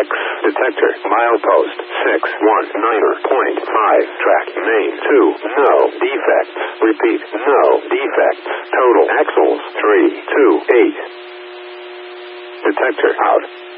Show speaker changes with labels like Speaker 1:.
Speaker 1: X. Detector. Milepost 619.5. Track main 2. No defects. Repeat. No defects. Total axles 328. Detector out.